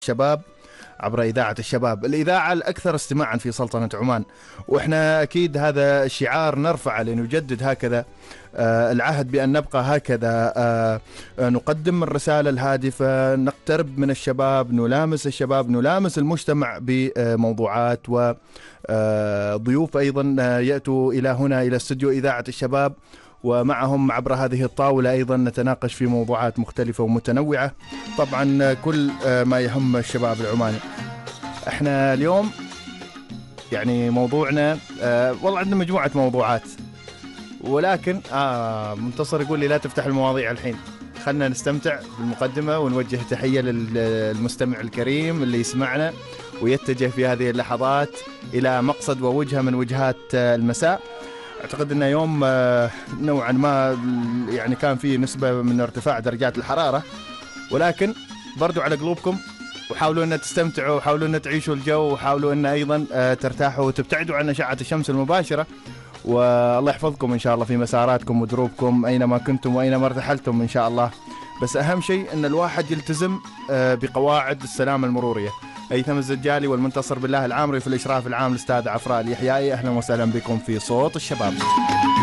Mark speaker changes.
Speaker 1: شباب عبر إذاعة الشباب، الإذاعة الأكثر استماعا في سلطنة عمان. وإحنا أكيد هذا شعار نرفعه لنجدد هكذا العهد بأن نبقى هكذا، نقدم الرسالة الهادفة، نقترب من الشباب، نلامس الشباب، نلامس المجتمع بموضوعات وضيوف أيضا يأتوا إلى هنا إلى استوديو إذاعة الشباب، ومعهم عبر هذه الطاولة أيضا نتناقش في موضوعات مختلفة ومتنوعة، طبعا كل ما يهم الشباب العماني. احنا اليوم يعني موضوعنا والله عندنا مجموعة موضوعات، ولكن منتصر يقول لي لا تفتح المواضيع الحين، خلنا نستمتع بالمقدمة ونوجه تحية للمستمع الكريم اللي يسمعنا ويتجه في هذه اللحظات إلى مقصد ووجهة من وجهات المساء. أعتقد أنه يوم نوعا ما يعني كان فيه نسبة من ارتفاع درجات الحرارة، ولكن بردوا على قلوبكم وحاولوا أن تستمتعوا وحاولوا أن تعيشوا الجو وحاولوا أن أيضا ترتاحوا وتبتعدوا عن أشعة الشمس المباشرة، والله يحفظكم إن شاء الله في مساراتكم ودروبكم أينما كنتم وأينما ارتحلتم إن شاء الله. بس أهم شيء أن الواحد يلتزم بقواعد السلامة المرورية. هيثم الزجالي والمنتصر بالله العامري في الإشراف العام، الأستاذ عفراء اليحيائي، أهلا وسهلا بكم في صوت الشباب.